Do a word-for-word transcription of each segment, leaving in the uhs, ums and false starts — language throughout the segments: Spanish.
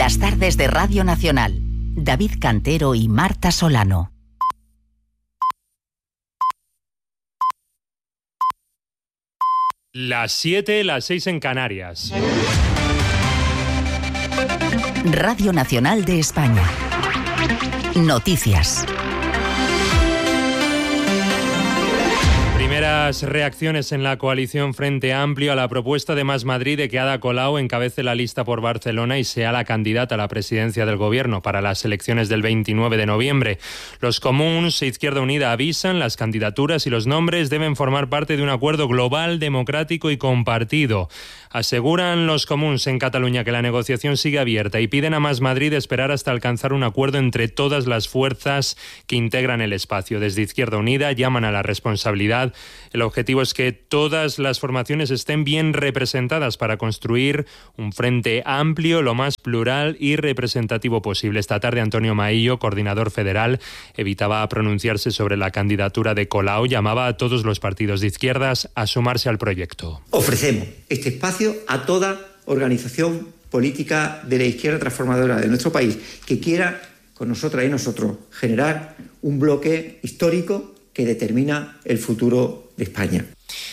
Las tardes de Radio Nacional. David Cantero y Marta Solano. Las siete, las seis en Canarias. Radio Nacional de España. Noticias. Primeras reacciones en la coalición Frente Amplio a la propuesta de Más Madrid de que Ada Colau encabece la lista por Barcelona y sea la candidata a la presidencia del Gobierno para las elecciones del veintinueve de noviembre. Los comuns e Izquierda Unida avisan, las candidaturas y los nombres deben formar parte de un acuerdo global, democrático y compartido. Aseguran los comuns en Cataluña que la negociación sigue abierta y piden a Más Madrid esperar hasta alcanzar un acuerdo entre todas las fuerzas que integran el espacio. Desde Izquierda Unida llaman a la responsabilidad. El objetivo es que todas las formaciones estén bien representadas para construir un frente amplio, lo más plural y representativo posible. Esta tarde Antonio Maillo, coordinador federal, evitaba pronunciarse sobre la candidatura de Colau. Llamaba a todos los partidos de izquierdas a sumarse al proyecto. Ofrecemos este espacio a toda organización política de la izquierda transformadora de nuestro país que quiera, con nosotras y nosotros, generar un bloque histórico que determina el futuro de España.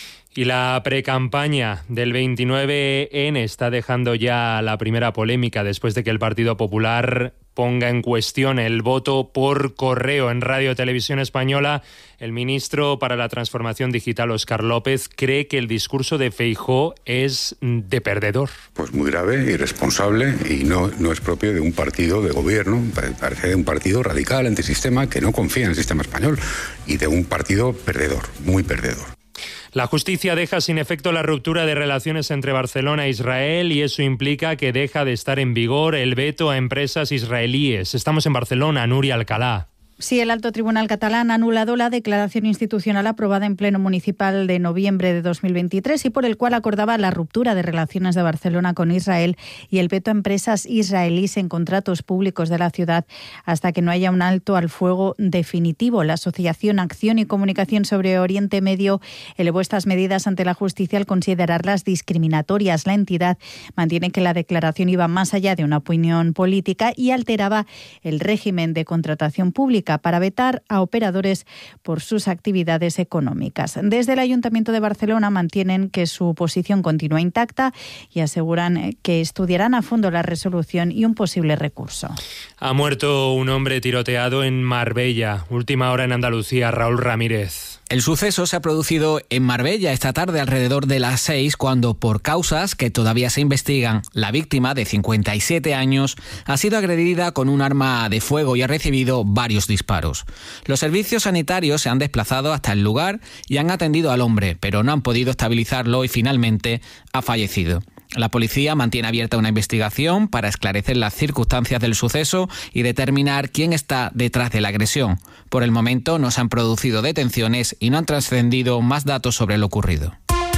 Y la precampaña del veintinueve ene está dejando ya la primera polémica después de que el Partido Popular ponga en cuestión el voto por correo. En Radio Televisión Española, el ministro para la Transformación Digital, Óscar López, cree que el discurso de Feijóo es de perdedor. Pues muy grave, irresponsable y no, no es propio de un partido de gobierno, parece de un partido radical, antisistema, que no confía en el sistema español y de un partido perdedor, muy perdedor. La justicia deja sin efecto la ruptura de relaciones entre Barcelona e Israel y eso implica que deja de estar en vigor el veto a empresas israelíes. Estamos en Barcelona, Nuria Alcalá. Sí, el Alto Tribunal catalán ha anulado la declaración institucional aprobada en Pleno Municipal de noviembre de dos mil veintitrés y por el cual acordaba la ruptura de relaciones de Barcelona con Israel y el veto a empresas israelíes en contratos públicos de la ciudad hasta que no haya un alto al fuego definitivo. La Asociación Acción y Comunicación sobre Oriente Medio elevó estas medidas ante la justicia al considerarlas discriminatorias. La entidad mantiene que la declaración iba más allá de una opinión política y alteraba el régimen de contratación pública para vetar a operadores por sus actividades económicas. Desde el Ayuntamiento de Barcelona mantienen que su posición continúa intacta y aseguran que estudiarán a fondo la resolución y un posible recurso. Ha muerto un hombre tiroteado en Marbella. Última hora en Andalucía, Raúl Ramírez. El suceso se ha producido en Marbella esta tarde alrededor de las seis, cuando por causas que todavía se investigan, la víctima de cincuenta y siete años ha sido agredida con un arma de fuego y ha recibido varios disparos. Los servicios sanitarios se han desplazado hasta el lugar y han atendido al hombre, pero no han podido estabilizarlo y finalmente ha fallecido. La policía mantiene abierta una investigación para esclarecer las circunstancias del suceso y determinar quién está detrás de la agresión. Por el momento no se han producido detenciones y no han trascendido más datos sobre lo ocurrido.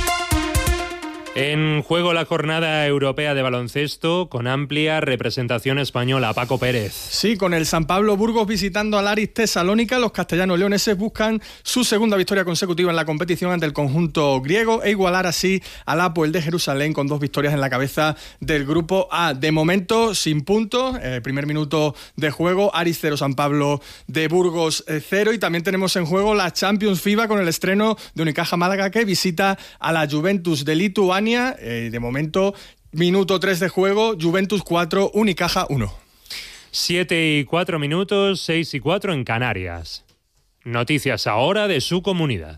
En juego la jornada europea de baloncesto con amplia representación española. Paco Pérez. Sí, con el San Pablo Burgos visitando al Aris Tesalónica, los castellanos leoneses buscan su segunda victoria consecutiva en la competición ante el conjunto griego e igualar así al Apoel de Jerusalén con dos victorias en la cabeza del grupo A. De momento, sin puntos, eh, primer minuto de juego, Aris cero, San Pablo de Burgos cero. Y también tenemos en juego la Champions FIBA con el estreno de Unicaja Málaga que visita a la Juventus de Lituania. Eh, de momento, minuto tres de juego, Juventus cuatro, Unicaja uno. siete y cuatro minutos, seis y cuatro en Canarias. Noticias ahora de su comunidad.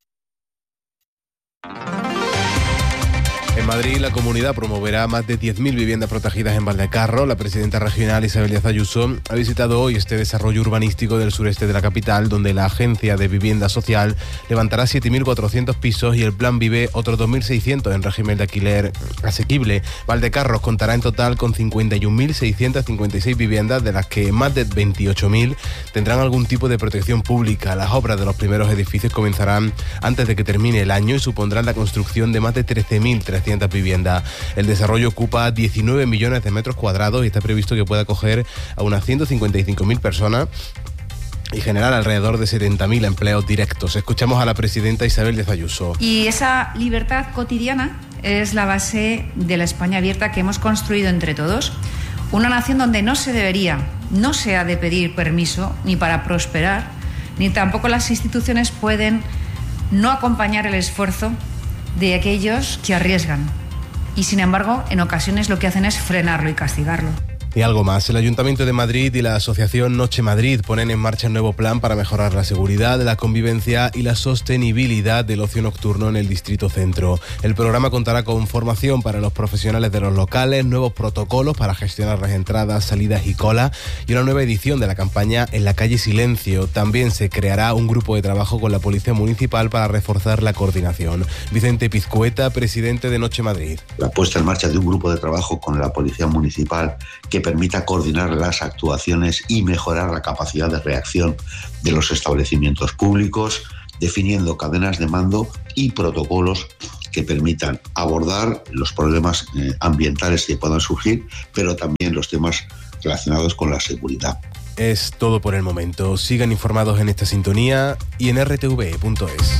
En Madrid, la comunidad promoverá más de diez mil viviendas protegidas en Valdecarro. La presidenta regional Isabel Díaz Ayuso ha visitado hoy este desarrollo urbanístico del sureste de la capital, donde la Agencia de Vivienda Social levantará siete mil cuatrocientos pisos y el Plan Vive otros dos mil seiscientos en régimen de alquiler asequible. Valdecarro contará en total con cincuenta y un mil seiscientas cincuenta y seis viviendas, de las que más de veintiocho mil tendrán algún tipo de protección pública. Las obras de los primeros edificios comenzarán antes de que termine el año y supondrán la construcción de más de trece mil trescientas viviendas. El desarrollo ocupa diecinueve millones de metros cuadrados y está previsto que pueda acoger a unas ciento cincuenta y cinco mil personas y generar alrededor de setenta mil empleos directos. Escuchamos a la presidenta Isabel Díaz Ayuso. Y esa libertad cotidiana es la base de la España abierta que hemos construido entre todos. Una nación donde no se debería, no se ha de pedir permiso ni para prosperar, ni tampoco las instituciones pueden no acompañar el esfuerzo de aquellos que arriesgan. Y sin embargo, en ocasiones lo que hacen es frenarlo y castigarlo. Y algo más, el Ayuntamiento de Madrid y la Asociación Noche Madrid ponen en marcha un nuevo plan para mejorar la seguridad, la convivencia y la sostenibilidad del ocio nocturno en el Distrito Centro. El programa contará con formación para los profesionales de los locales, nuevos protocolos para gestionar las entradas, salidas y cola y una nueva edición de la campaña En la calle Silencio. También se creará un grupo de trabajo con la Policía Municipal para reforzar la coordinación. Vicente Pizcueta, presidente de Noche Madrid. La puesta en marcha de un grupo de trabajo con la Policía Municipal que permita coordinar las actuaciones y mejorar la capacidad de reacción de los establecimientos públicos, definiendo cadenas de mando y protocolos que permitan abordar los problemas eh, ambientales que puedan surgir, pero también los temas relacionados con la seguridad. Es todo por el momento. Sigan informados en esta sintonía y en r t v punto es.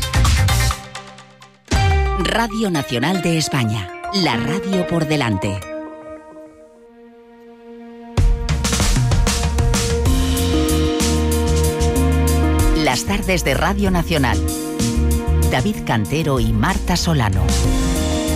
Radio Nacional de España, la radio por delante. Las tardes de Radio Nacional. David Cantero y Marta Solano.